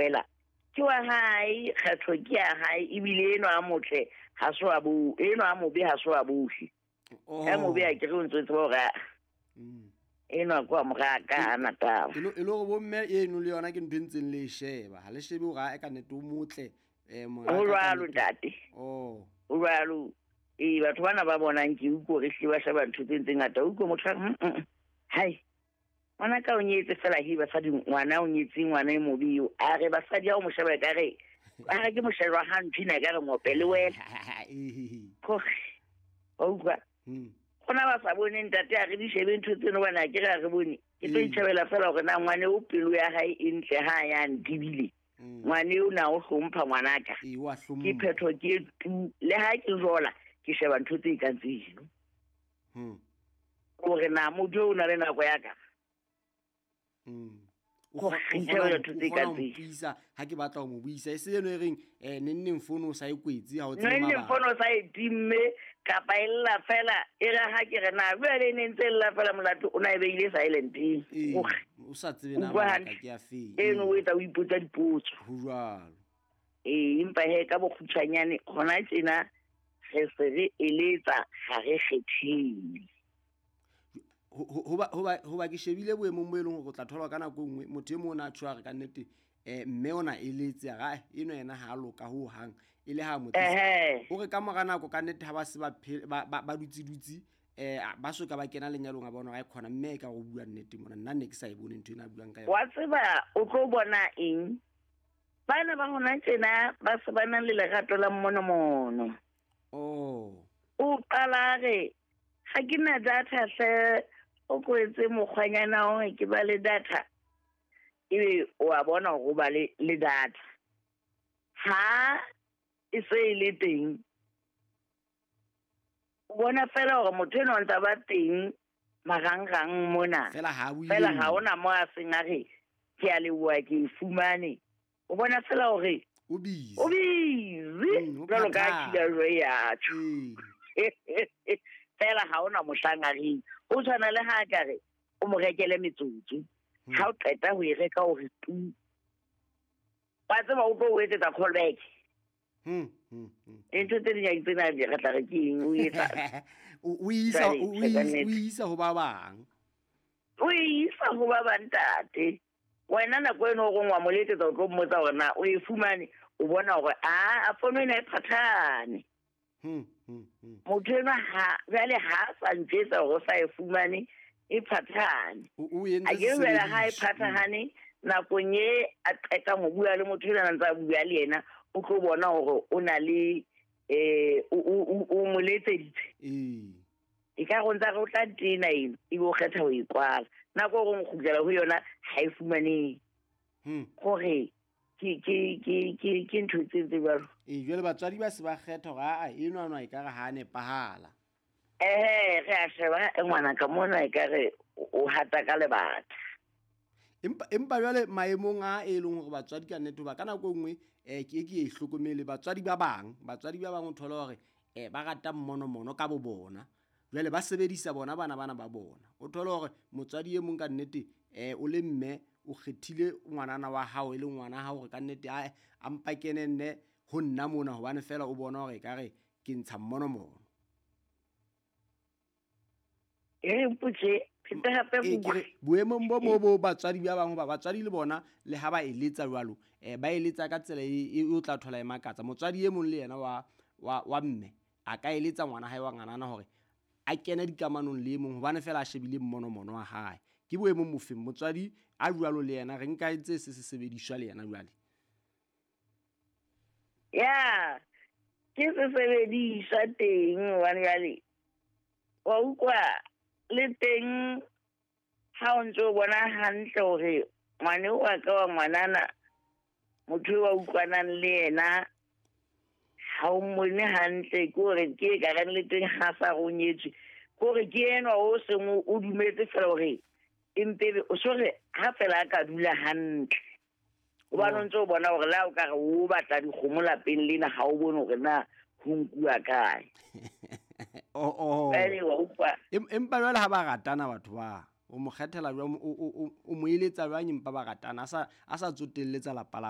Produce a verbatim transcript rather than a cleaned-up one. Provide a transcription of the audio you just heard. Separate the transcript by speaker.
Speaker 1: wela ke wa hae kgetho ke ya hae ebile eno a motle ha so a bo eno a mobe ha so a bohle e mobe a ke re o ntse tse ba mm eno kwa moraka ana taba
Speaker 2: elo elo bo mme eno le yona ke ntwentseng le sheba ha le shebe o ga e ka neto motle eh
Speaker 1: moraka ka ntate
Speaker 2: oh
Speaker 1: o ralo e batho bana ba bonang ke uko re hliba sheba ntho tse ntseng ngata uko motho hai ona ka o nyetse fela hi ba sa di ngwana o nyetse ngwana e mobi o a re ba sa di a o mo sheba ka re a re ke mo sheba ha nthina ka re ngopele wela ko o kwa
Speaker 2: hm
Speaker 1: ona ba sa bone ntate a re di shebe ntho tseno bana ke ra re bone ke tlo itshebela fela gore na ngwane o pelo ya hae e ntle ha ya ntibile ngwane o na o hlompha ngwanaka
Speaker 2: e wa hlompha
Speaker 1: ke phetho ke tu le ha ke jola ke sheba ntho tse ka tseno
Speaker 2: hm
Speaker 1: gore na mo jo o na le nako ya ka
Speaker 2: hm
Speaker 1: o kgona ntho tse ka tseno
Speaker 2: buisa ha ke batla go mo buisa e se eno e reng eh nenneng fono sa e kwetse ha o tsema
Speaker 1: ba nenneng fono sa e timme kapa illa fela e ra ha ke re na ba le neng tse lla fela molato o na e beile silent
Speaker 2: o sa tsebe na ba ka ke a fe
Speaker 1: e no wetsa o ipotsa dipotso
Speaker 2: ho jwalo
Speaker 1: e impa he ka bokgutshwanyane gona tsena re se re eletsa ga re kgethile
Speaker 2: ho ba ho ba ho ba ke shebile boemong bo eleng go tla thola ka nako nngwe motho e mo na tshwa re ka nnete eh mme ona eletse ga eno yena ha loka ho hang ile ha motlisa o re ka mora nako ka nnete ha ba se ba ba dutsi dutsi eh ba so ka ba kena lenyalong a bona ga e khona mme ka go bua nnete mona nna ne ke sa e bone ntho ena buang ka yona
Speaker 1: wa tseba o tlo bona eng bana ba hona tsena ba se bana le lerato la mmono mono
Speaker 2: oh
Speaker 1: o qala re ha ke na data hle o go etse mogwanyana o ke ba le data e o a bona go ba le le data ha e se ile teng o bona fela gore motho eno ntse ba teng marangrang mona
Speaker 2: fela ha o
Speaker 1: fela ha ona mo a seng a re ke a le bua ke fumane o bona fela gore
Speaker 2: o busy
Speaker 1: o busy jalo ka tshila jo ya tho fela ha ona mohlangari o tshwana le ha ka re o mo rekele metsotso ha o qeta ho e reka o re tu ba tseba o tlo o etsetsa callback
Speaker 2: hm hm
Speaker 1: ntho tse di nyang tsena di re tla re ke eng o etsa
Speaker 2: o isa o isa ho ba bang
Speaker 1: o isa ho ba bang tate wena na go eno go ngwa moletsetsa o tlo mmotsa gore na o e fumane o bona gore a a fono ena e phathane
Speaker 2: hm hm
Speaker 1: motho ena ha jale ha sa ntsetsa go sa e fumane e phathane
Speaker 2: o entse
Speaker 1: a ke bela ha e phathane nakong e a qeta mo bua le motho ena ntse a bua le yena o tlo bona gore o na le eh o mo letseditse
Speaker 2: eh
Speaker 1: e ka go ntse go tla tina eno e go kgetha go ikwala nako go ngkhugela ho yona ha e fumane
Speaker 2: hm
Speaker 1: gore ke ke ke ke ke ntho tse tse ba
Speaker 2: e jwale batswadi ba se ba kgetha ga a eno ana e ka re ha ne pahala
Speaker 1: eh re a sheba ngwana ka mona e ka re o hata ka lebata
Speaker 2: empa empa jwale maemong a e leng hore batswadi ka nnete ba kana go nngwe eh ke ke e hlokomele batswadi ba bang batswadi ba bang o thola hore eh ba rata mmono mono ka bo bona jwale ba sebedisa bona bana bana ba bona o thola hore motswadi e mong ka nnete eh o le mme o kgethile ngwanana wa hao e le ngwana hao re ka nnete a ampa kenenne ho nna mona hobane fela o bona hore ka re ke ntsha mmono mono
Speaker 1: e mputse phete hape
Speaker 2: bua boemong bo mo bo batswadi ba bang ba batswadi le bona le ha ba eletsa jwalo eh ba eletsa ka tsela e o tla thola e makatsa motswadi e mong le yena wa wa wa mme a ka eletsa ngwana hae wa nganana hore a kena dikamanong le mong hobane fela a shebile mmono mono wa hae ke boemong mofeng motswadi a jwalo le yena re nka etse se se sebediswa le yena jwale
Speaker 1: ya ke se sebediswa teng wa jwale wa ukwa le teng ha o ntse o bona hantle hore ngwane wa ka wa ngwanana motho wa ukwanang le yena ha o mone hantle ke hore ke ka ga le teng ha sa go nyetswe gore ke ena o seng o dumetse fela hore empe o sore ha fela ka dula hantle o ba ntse o bona hore la o ka re o batla dikgomo lapeng lena ha o bone hore na ho nkua kae
Speaker 2: oh oh
Speaker 1: bale wa upa
Speaker 2: empa jwale ha ba ratana batho ba o mo kgethela jwa o mo eletsa jwa nyimpa ba ratana a sa a sa tsotelletsa la pala